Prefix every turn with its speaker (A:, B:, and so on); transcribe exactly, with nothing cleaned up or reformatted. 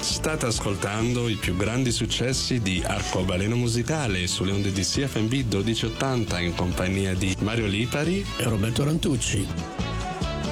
A: State ascoltando i più grandi successi di Arcobaleno Musicale sulle onde di C F M B milleduecentottanta in compagnia di Mario Lipari
B: e Roberto Rantucci.